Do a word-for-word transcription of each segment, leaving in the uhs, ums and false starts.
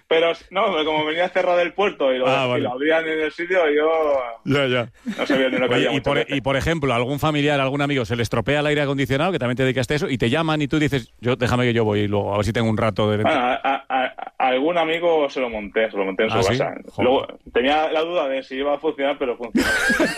Pero no, como venía cerrado el puerto y lo, ah, y vale. lo abrían en el sitio, yo ya, ya. no sabía ni lo que Oye, había. y, por, y por ejemplo, algún familiar, algún amigo se le estropea el aire acondicionado, que también te dedicaste a eso, y te llaman y tú dices, yo déjame que yo voy y luego a ver si tengo un rato de... Bueno, a, a, a, a algún amigo se lo monté, se lo monté en ¿Ah, su sí? casa. Joder. Luego tenía la duda de si iba a funcionar, pero funcionó.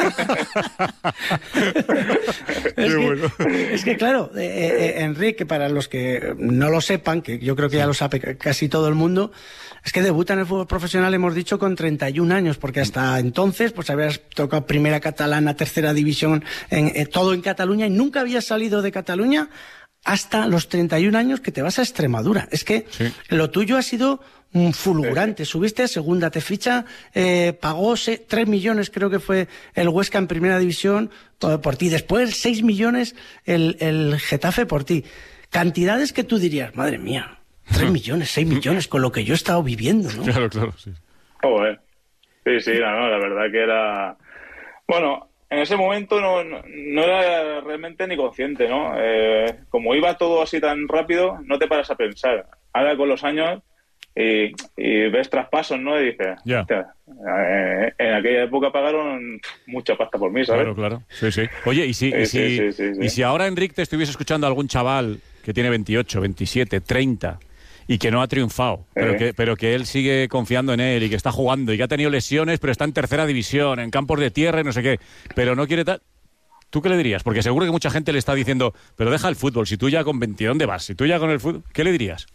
es, que, es que claro, eh, eh, Enrique, para los que no lo sepan, que yo creo que ya lo sabe casi todo el mundo, es que debuta en el fútbol profesional, hemos dicho, con treinta y un años, porque hasta entonces pues habías tocado primera catalana, tercera división, en, eh, todo en Cataluña, y nunca habías salido de Cataluña hasta los treinta y un años que te vas a Extremadura. Es que sí. Lo tuyo ha sido un fulgurante. Sí. Subiste a segunda, te ficha, eh, pagó tres millones, creo que fue el Huesca en primera división por, por ti. Después seis millones el, el Getafe por ti. Cantidades que tú dirías, madre mía, tres millones, seis millones, con lo que yo he estado viviendo, ¿no? Claro, claro, sí. Oh, eh. Sí, sí, no, no, la verdad que era... Bueno, en ese momento no, no, no era realmente ni consciente, ¿no? Eh, como iba todo así tan rápido, no te paras a pensar. Ahora con los años y, y ves traspasos, ¿no? Y dices, yeah. hostia, eh, en aquella época pagaron mucha pasta por mí, ¿sabes? Claro, claro. Sí, sí. Oye, ¿y si, sí, y si, sí, sí, sí, sí. y si ahora, Enric, te estuviese escuchando algún chaval que tiene veintiocho, veintisiete, treinta... y que no ha triunfado, eh. pero, que, pero que él sigue confiando en él y que está jugando y que ha tenido lesiones, pero está en tercera división, en campos de tierra y no sé qué, pero no quiere tal... ¿Tú qué le dirías? Porque seguro que mucha gente le está diciendo, pero deja el fútbol, si tú ya con veinte, ¿dónde vas? Si tú ya con el fútbol, ¿qué le dirías?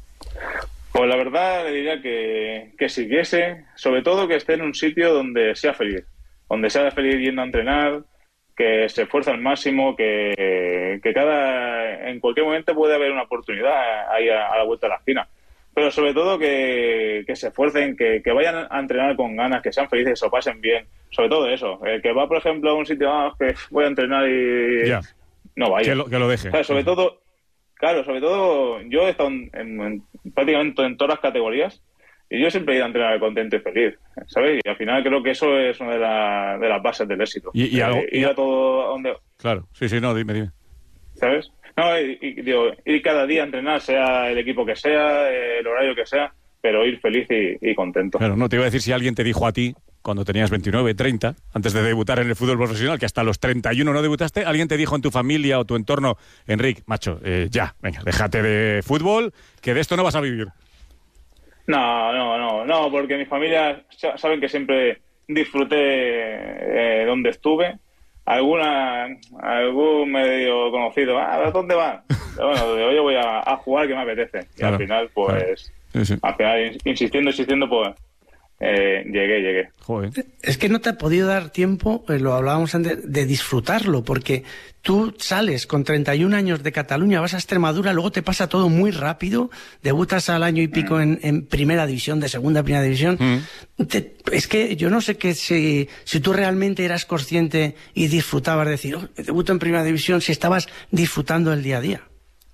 Pues la verdad le diría que, que siguiese, sobre todo que esté en un sitio donde sea feliz, donde sea feliz yendo a entrenar, que se esfuerza al máximo, que, que cada en cualquier momento puede haber una oportunidad ahí a, a la vuelta de la esquina. Pero sobre todo que, que se esfuercen, que, que vayan a entrenar con ganas, que sean felices, que se lo pasen bien. Sobre todo eso. El que va, por ejemplo, a un sitio ah, que voy a entrenar y ya. no vaya. Que lo, que lo deje. O sea, sobre todo, claro, sobre todo yo he estado en, en, en, prácticamente en todas las categorías. Y yo siempre he ido a entrenar contento y feliz, ¿sabes? Y al final creo que eso es una de, la, de las bases del éxito. Y, y algo, eh, ir a todo a donde... Claro, sí, sí, no, dime, dime. ¿Sabes? No, y, y, digo, ir cada día a entrenar, sea el equipo que sea, el horario que sea, pero ir feliz y, y contento. Claro, no, te iba a decir si alguien te dijo a ti, cuando tenías veintinueve, treinta, antes de debutar en el fútbol profesional, que hasta los treinta y uno no debutaste, alguien te dijo en tu familia o tu entorno, Enric, macho, eh, ya, venga, déjate de fútbol, que de esto no vas a vivir. No, no, no, no, porque mi familia saben que siempre disfruté eh, donde estuve. Alguna, algún medio conocido, ah, ¿dónde vas? Bueno, yo voy a, a jugar que me apetece. Y claro, al final, pues, claro. sí, sí. al final, insistiendo, insistiendo, pues, eh, llegué, llegué. Joder. Es que no te ha podido dar tiempo, eh, lo hablábamos antes, de disfrutarlo, porque tú sales con treinta y un años de Cataluña, vas a Extremadura, luego te pasa todo muy rápido, debutas al año y pico mm. en, en primera división, de segunda primera división. Mm. Te, es que yo no sé que si, si tú realmente eras consciente y disfrutabas de decir, oh, debuto en primera división, si estabas disfrutando el día a día.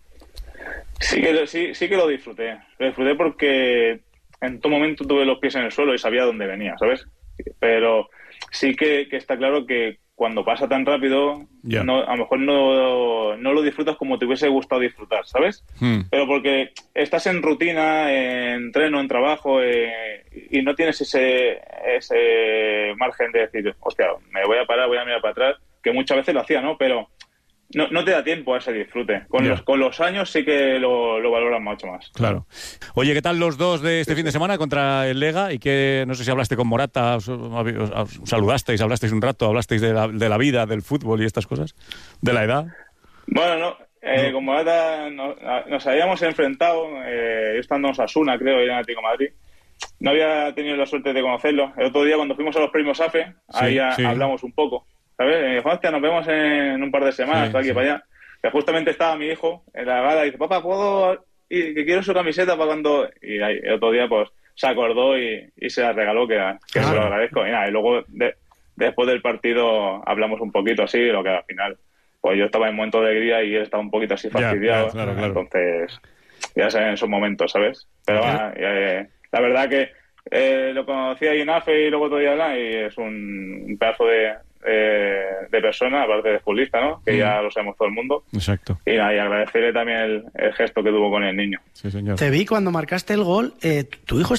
Sí que, sí, sí que lo disfruté. Lo disfruté porque en todo momento tuve los pies en el suelo y sabía dónde venía, ¿sabes? Pero sí que, que está claro que cuando pasa tan rápido, yeah. no, a lo mejor no, no lo disfrutas como te hubiese gustado disfrutar, ¿sabes? Hmm. Pero porque estás en rutina, en entreno, en trabajo, eh, y no tienes ese, ese margen de decir, hostia, me voy a parar, voy a mirar para atrás, que muchas veces lo hacía, ¿no? Pero no, no te da tiempo a ese disfrute. Con, yeah. los, con los años sí que lo, lo valoran mucho más. Claro. Oye, ¿qué tal los dos de este sí, fin de semana contra el Lega? Y que no sé si hablaste con Morata, os, os, os saludasteis, hablasteis un rato, hablasteis de la, de la vida, del fútbol y estas cosas, de la edad. Bueno, no, eh, no. con Morata nos, nos habíamos enfrentado, eh, estando en Osasuna, creo, en Atlético de Madrid. No había tenido la suerte de conocerlo. El otro día cuando fuimos a los premios A F E, sí, ahí sí. hablamos un poco. ¿Sabes? Me dijo, hostia, nos vemos en un par de semanas, sí, aquí sí. para allá. Que justamente estaba mi hijo en la gala y dice, papá, ¿puedo ir? Que quiero su camiseta para cuando... Y ahí, el otro día, pues, se acordó y, y se la regaló, que, que claro. se lo agradezco. Y, nada, y luego, de, después del partido, hablamos un poquito así, lo que al final, pues yo estaba en momento de alegría y él estaba un poquito así fastidiado. Ya, claro, claro. Entonces, ya saben en esos momentos, ¿sabes? Pero bueno, eh, la verdad que eh, lo conocí ahí en A F E y luego otro día hablar y es un, un pedazo de... Eh, de persona, aparte de futbolista, ¿no? Que mm. ya lo sabemos todo el mundo. Exacto. Y nada, y agradecerle también el, el gesto que tuvo con el niño. Sí, señor. Te vi cuando marcaste el gol, eh, tu hijo